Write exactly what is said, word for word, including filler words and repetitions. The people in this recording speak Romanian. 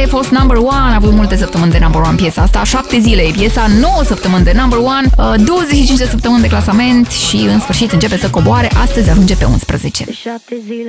fost number one, a avut multe săptămâni de number one piesa asta, șapte zile e piesa, nouă săptămâni de number one, douăzeci și cinci de săptămâni de clasament și în sfârșit începe să coboare, astăzi ajunge pe unsprezece.